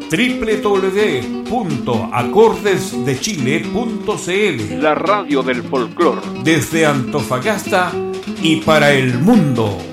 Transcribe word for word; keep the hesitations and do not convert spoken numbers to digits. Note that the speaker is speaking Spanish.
doble u doble u doble u punto acordes de chile punto c l. La radio del folclor. Desde Antofagasta y para el mundo.